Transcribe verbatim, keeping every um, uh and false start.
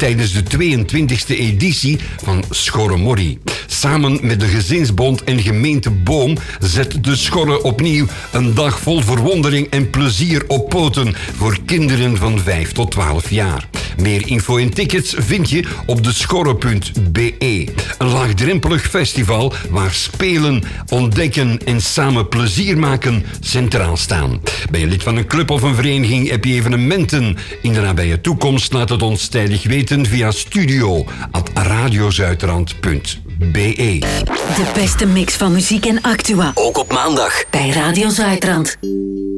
tijdens de tweeëntwintigste editie van Schorremorrie. Samen met de Gezinsbond en gemeente Boom zet de Schorre opnieuw een dag vol verwondering en plezier op poten voor kinderen van vijf tot twaalf jaar. Meer info en tickets vind je op de schorre punt b e. Een laagdrempelig festival waar spelen, ontdekken en samen plezier maken centraal staan. Ben je lid van een club of een vereniging, heb je evenementen in de nabije toekomst? Laat het ons tijdig weten via studio at radiozuiderland punt b e. De beste mix van muziek en actua. Ook op maandag bij Radio Zuidrand.